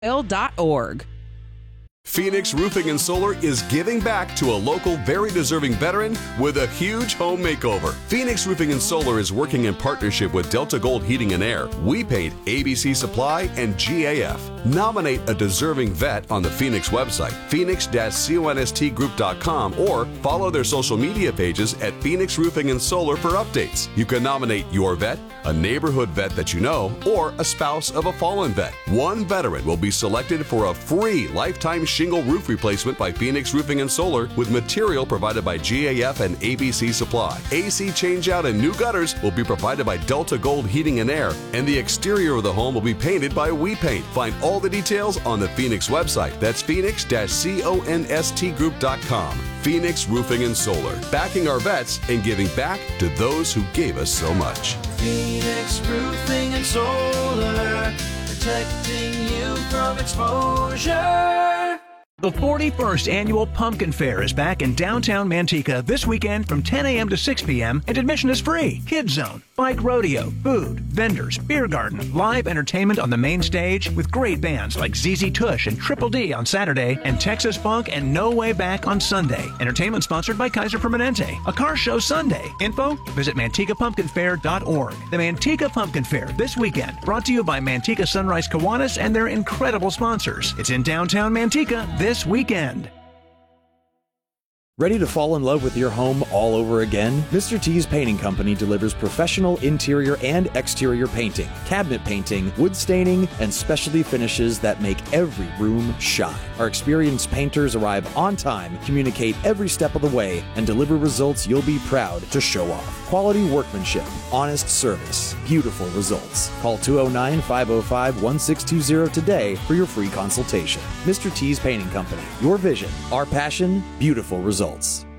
L.org. Phoenix Roofing and Solar is giving back to a local, very deserving veteran with a huge home makeover. Phoenix Roofing and Solar is working in partnership with Delta Gold Heating and Air, We Paint, ABC Supply, and GAF. Nominate a deserving vet on the Phoenix website, phoenix-constgroup.com, or follow their social media pages at Phoenix Roofing and Solar for updates. You can nominate your vet, a neighborhood vet that you know, or a spouse of a fallen vet. One veteran will be selected for a free lifetime shingle roof replacement by Phoenix Roofing and Solar with material provided by GAF and ABC Supply. AC changeout and new gutters will be provided by Delta Gold Heating and Air, and the exterior of the home will be painted by We Paint. Find all the details on the Phoenix website. That's phoenix-constgroup.com. Phoenix Roofing and Solar, backing our vets and giving back to those who gave us so much. Phoenix Roofing and Solar, protecting you from exposure. The 41st Annual Pumpkin Fair is back in downtown Manteca this weekend from 10 a.m. to 6 p.m. and admission is free. Kids Zone, bike rodeo, food, vendors, beer garden, live entertainment on the main stage with great bands like ZZ Tush and Triple D on Saturday and Texas Funk and No Way Back on Sunday. Entertainment sponsored by Kaiser Permanente. A car show Sunday. Info? Visit MantecaPumpkinFair.org. The Manteca Pumpkin Fair this weekend, brought to you by Manteca Sunrise Kiwanis and their incredible sponsors. It's in downtown Manteca this weekend. Ready to fall in love with your home all over again? Mr. T's Painting Company delivers professional interior and exterior painting, cabinet painting, wood staining, and specialty finishes that make every room shine. Our experienced painters arrive on time, communicate every step of the way, and deliver results you'll be proud to show off. Quality workmanship, honest service, beautiful results. Call 209-505-1620 today for your free consultation. Mr. T's Painting Company. Your vision, our passion, beautiful results.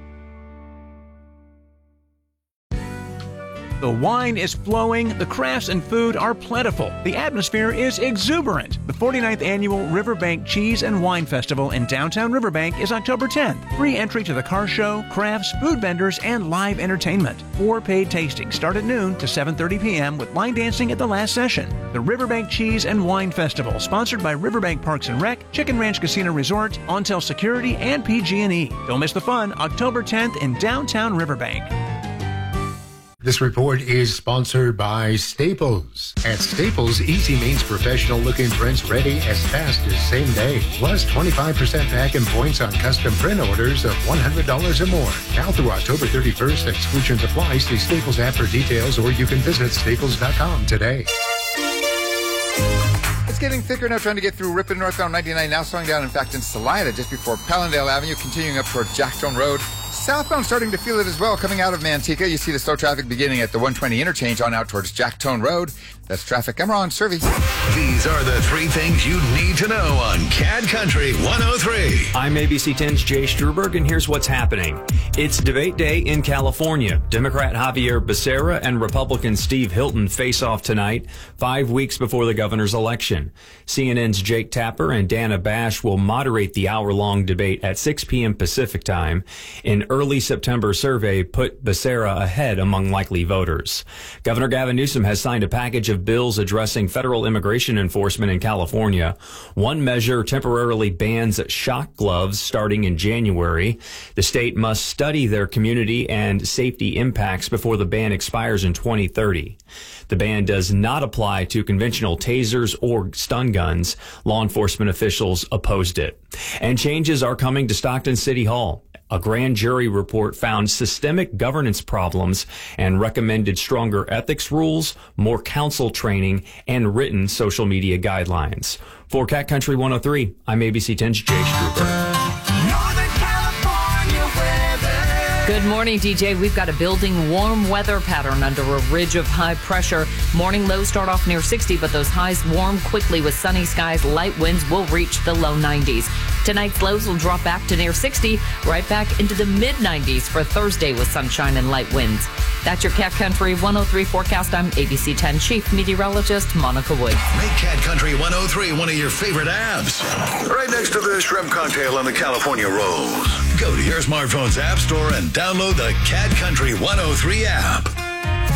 The wine is flowing, the crafts and food are plentiful, the atmosphere is exuberant. The 49th Annual Riverbank Cheese and Wine Festival in downtown Riverbank is October 10th. Free entry to the car show, crafts, food vendors, and live entertainment. 4 paid tastings start at noon to 7:30 p.m. with line dancing at the last session. The Riverbank Cheese and Wine Festival, sponsored by Riverbank Parks and Rec, Chicken Ranch Casino Resort, Ontel Security, and PG&E. Don't miss the fun, October 10th in downtown Riverbank. This report is sponsored by Staples. At Staples, easy means professional-looking prints ready as fast as same day. Plus 25% back in points on custom print orders of $100 or more. Now through October 31st, exclusions apply. See Staples app for details, or you can visit staples.com today. It's getting thicker now, trying to get through Ripon northbound 99, now slowing down, in fact, in Salida, just before Pallandale Avenue, continuing up towards Jackstone Road. Southbound starting to feel it as well. Coming out of Manteca, you see the slow traffic beginning at the 120 interchange on out towards Jacktone Road. That's traffic. I'm Ron Servey. These are the 3 things you need to know on CAD Country 103. I'm ABC 10's Jay Struberg, and here's what's happening. It's debate day in California. Democrat Javier Becerra and Republican Steve Hilton face off tonight, 5 weeks before the governor's election. CNN's Jake Tapper and Dana Bash will moderate the hour-long debate at 6 p.m. Pacific time. An early September survey put Becerra ahead among likely voters. Governor Gavin Newsom has signed a package of bills addressing federal immigration enforcement in California. One measure temporarily bans shock gloves starting in January. The state must study their community and safety impacts before the ban expires in 2030. The ban does not apply to conventional tasers or stun guns. Law enforcement officials opposed it. And changes are coming to Stockton City Hall. A grand jury report found systemic governance problems and recommended stronger ethics rules, more council training, and written social media guidelines. For Cat Country 103, I'm ABC 10's Jay Struber. Good morning, DJ. We've got a building warm weather pattern under a ridge of high pressure. Morning lows start off near 60, but those highs warm quickly with sunny skies. Light winds will reach the low 90s. Tonight's lows will drop back to near 60, right back into the mid-90s for Thursday with sunshine and light winds. That's your Cat Country 103 forecast. I'm ABC 10 Chief Meteorologist Monica Woods. Make Cat Country 103 one of your favorite apps. Right next to the shrimp cocktail and the California rolls. Go to your smartphone's app store and download the Cat Country 103 app.